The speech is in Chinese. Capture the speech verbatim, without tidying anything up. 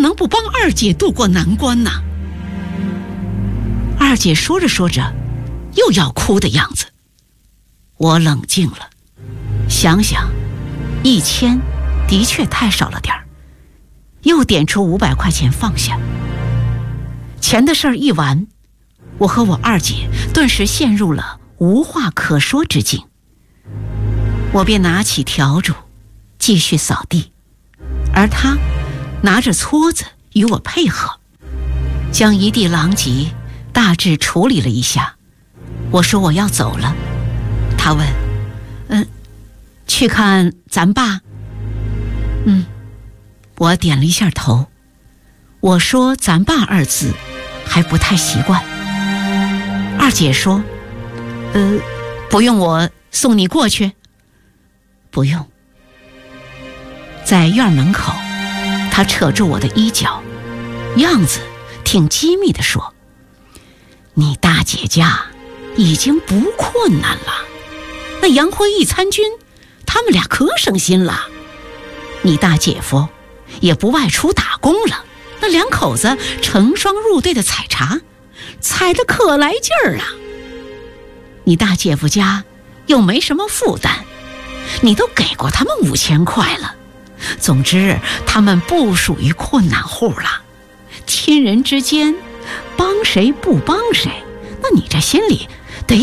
能不帮二姐渡过难关呢？二姐说着说着又要哭的样子。我冷静了，想想一千的确太少了点儿，又点出五百块钱放下。钱的事儿一完，我和我二姐顿时陷入了无话可说之境。我便拿起笤帚继续扫地，而她拿着撮子与我配合，将一地狼藉大致处理了一下。我说我要走了，她问：嗯，去看咱爸？嗯，我点了一下头。我说咱爸二字还不太习惯。二姐说：呃，不用我送你过去？不用。在院门口，她扯住我的衣角，样子挺机密地说：你大姐家已经不困难了，那杨辉一参军，他们俩可省心了。你大姐夫也不外出打工了，那两口子成双入对的采茶，采得可来劲儿啊。你大姐夫家又没什么负担，你都给过他们五千块了。总之他们不属于困难户了。亲人之间帮谁不帮谁，那你这心里